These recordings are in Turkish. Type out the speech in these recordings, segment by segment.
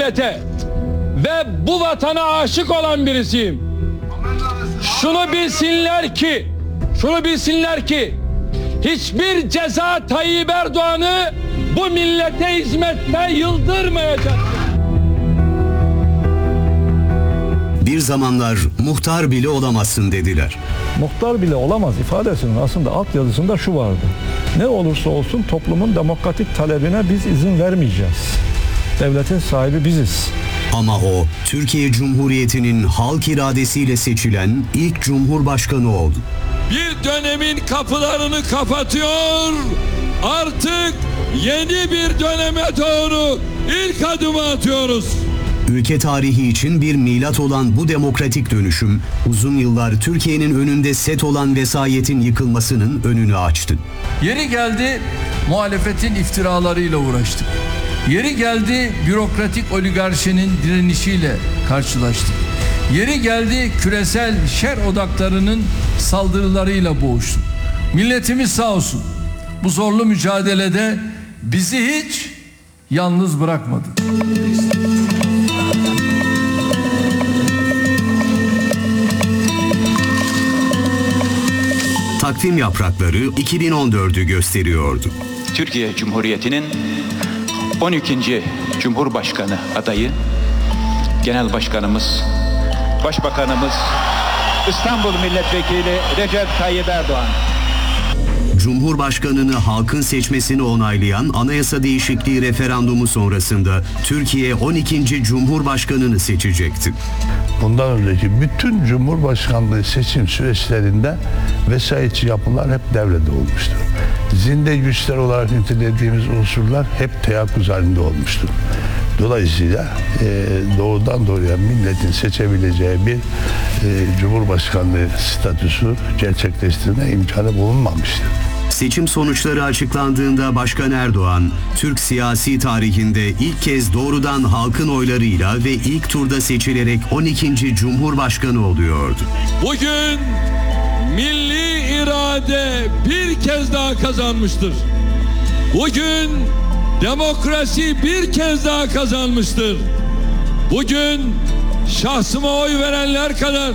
millete ve bu vatana aşık olan birisiyim. Şunu bilsinler ki hiçbir ceza Tayyip Erdoğan'ı bu millete hizmette yıldırmayacak. Bir zamanlar muhtar bile olamazsın dediler. Muhtar bile olamaz ifadesinin aslında altyazısında şu vardı. Ne olursa olsun toplumun demokratik talebine biz izin vermeyeceğiz. Devletin sahibi biziz. Ama o, Türkiye Cumhuriyeti'nin halk iradesiyle seçilen ilk Cumhurbaşkanı oldu. Bir dönemin kapılarını kapatıyor, artık yeni bir döneme doğru ilk adımı atıyoruz. Ülke tarihi için bir milat olan bu demokratik dönüşüm, uzun yıllar Türkiye'nin önünde set olan vesayetin yıkılmasının önünü açtı. Yeri geldi muhalefetin iftiralarıyla uğraştık. Yeri geldi bürokratik oligarşinin direnişiyle karşılaştık. Yeri geldi küresel şer odaklarının saldırılarıyla boğuştuk. Milletimiz sağ olsun bu zorlu mücadelede bizi hiç yalnız bırakmadı. Takvim yaprakları 2014'ü gösteriyordu. Türkiye Cumhuriyeti'nin 12. Cumhurbaşkanı adayı, Genel Başkanımız, Başbakanımız, İstanbul Milletvekili Recep Tayyip Erdoğan. Cumhurbaşkanını halkın seçmesini onaylayan anayasa değişikliği referandumu sonrasında Türkiye 12. Cumhurbaşkanını seçecekti. Bundan önceki bütün Cumhurbaşkanlığı seçim süreçlerinde vesayetçi yapılar hep devrede olmuştur. Zinde güçler olarak nitelediğimiz unsurlar hep teyakkuz halinde olmuştur. Dolayısıyla doğrudan doğruya milletin seçebileceği bir Cumhurbaşkanlığı statüsü gerçekleştirme imkanı bulunmamıştır. Seçim sonuçları açıklandığında Başkan Erdoğan, Türk siyasi tarihinde ilk kez doğrudan halkın oylarıyla ve ilk turda seçilerek 12. Cumhurbaşkanı oluyordu. Bugün milli irade bir kez daha kazanmıştır. Bugün demokrasi bir kez daha kazanmıştır. Bugün şahsıma oy verenler kadar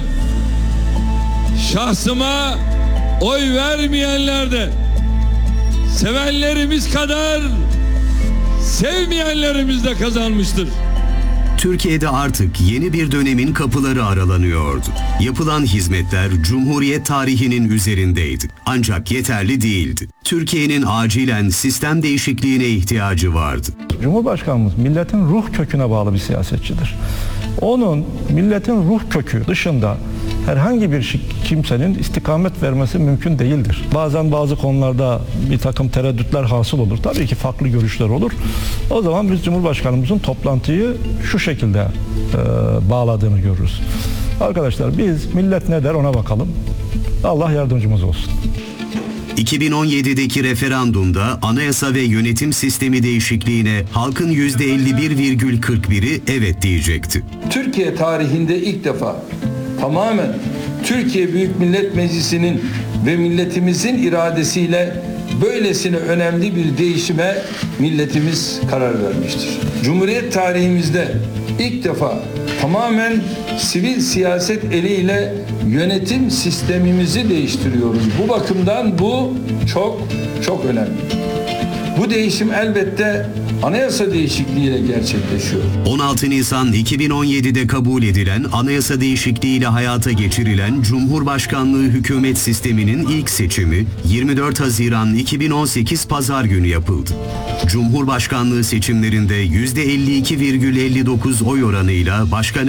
şahsıma oy vermeyenler de sevenlerimiz kadar sevmeyenlerimiz de kazanmıştır. Türkiye'de artık yeni bir dönemin kapıları aralanıyordu. Yapılan hizmetler Cumhuriyet tarihinin üzerindeydi. Ancak yeterli değildi. Türkiye'nin acilen sistem değişikliğine ihtiyacı vardı. Cumhurbaşkanımız milletin ruh köküne bağlı bir siyasetçidir. Onun milletin ruh kökü dışında herhangi bir kimsenin istikamet vermesi mümkün değildir. Bazen bazı konularda bir takım tereddütler hasıl olur. Tabii ki farklı görüşler olur. O zaman biz Cumhurbaşkanımızın toplantıyı şu şekilde bağladığını görürüz. Arkadaşlar biz millet ne der ona bakalım. Allah yardımcımız olsun. 2017'deki referandumda anayasa ve yönetim sistemi değişikliğine halkın %51,41'i evet diyecekti. Türkiye tarihinde ilk defa tamamen Türkiye Büyük Millet Meclisi'nin ve milletimizin iradesiyle böylesine önemli bir değişime milletimiz karar vermiştir. Cumhuriyet tarihimizde ilk defa tamamen sivil siyaset eliyle yönetim sistemimizi değiştiriyoruz. Bu bakımdan bu çok önemli. Bu değişim elbette anayasa değişikliğiyle gerçekleşiyor. 16 Nisan 2017'de kabul edilen anayasa değişikliğiyle hayata geçirilen Cumhurbaşkanlığı hükümet sisteminin ilk seçimi 24 Haziran 2018 Pazar günü yapıldı. Cumhurbaşkanlığı seçimlerinde %52,59 oy oranıyla Başkan